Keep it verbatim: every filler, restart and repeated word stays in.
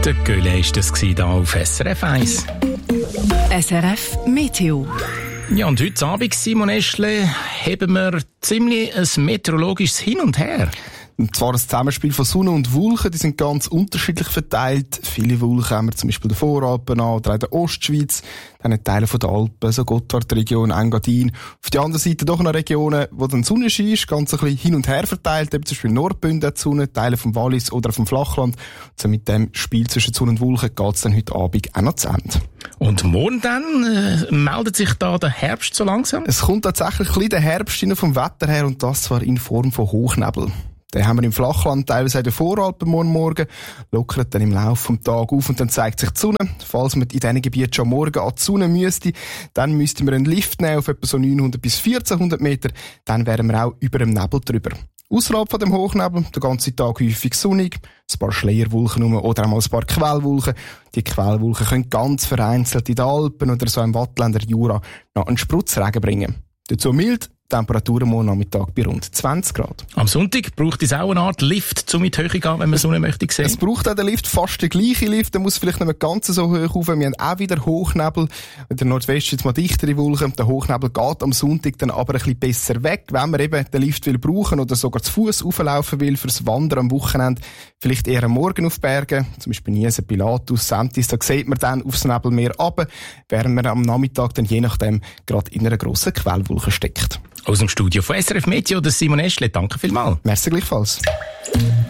Der Göhle war das hier auf S R F eins. S R F Meteo. Ja, und heute Abend, Simon Eschle, haben wir ziemlich ein meteorologisches Hin und Her. Und zwar ein Zusammenspiel von Sonne und Wolken, die sind ganz unterschiedlich verteilt. Viele Wolken haben wir zum Beispiel in den Voralpen an, oder in der Ostschweiz, dann in Teilen der Alpen, so Gotthardregion, Engadin. Auf der anderen Seite doch noch Regionen, wo dann Sonnenschein ist, ganz ein bisschen hin und her verteilt, eben zum Beispiel Nordbünden hat die Sonne, Teile vom Wallis oder vom Flachland. So mit dem Spiel zwischen Sonne und Wolken geht es dann heute Abend auch noch zu Ende. Und morgen dann äh, meldet sich da der Herbst so langsam? Es kommt tatsächlich ein bisschen der Herbst rein vom Wetter her, und das zwar in Form von Hochnebel. Den haben wir im Flachland, teilweise in den Voralpen morgen Morgen, lockert dann im Laufe des Tages auf und dann zeigt sich die Sonne. Falls man in diesen Gebieten schon morgen an die Sonne müsste, dann müssten wir einen Lift nehmen auf etwa so neunhundert bis vierzehnhundert Meter, dann wären wir auch über dem Nebel drüber. Ausserhalb von dem Hochnebel, den ganzen Tag häufig sonnig, ein paar Schleierwolken rum oder auch mal ein paar Quellwolken. Die Quellwolken können ganz vereinzelt in den Alpen oder so im Wattländer Jura noch einen Spritzregen bringen. Dazu mild, Temperaturen morgen Nachmittag bei rund zwanzig Grad. Am Sonntag braucht es auch eine Art Lift, um in die Höhe zu gehen, wenn man Sonne möchte sehen. Es braucht auch den Lift, fast der gleiche Lift. Der muss vielleicht nicht ganz so hoch rauf. Wir haben auch wieder Hochnebel. In der Nordwest jetzt mal dichtere Wolken. Der Hochnebel geht am Sonntag dann aber ein bisschen besser weg. Wenn man eben den Lift will brauchen oder sogar zu Fuß auflaufen will fürs Wandern am Wochenende, vielleicht eher am Morgen auf Bergen, zum Beispiel Niesen, Pilatus, Sentis, da sieht man dann aufs Nebelmeer runter, während man am Nachmittag dann je nachdem gerade in einer grossen Quellwolke steckt. Aus dem Studio von S R F Meteo, der Simon Eschle. Danke vielmals. Merci gleichfalls.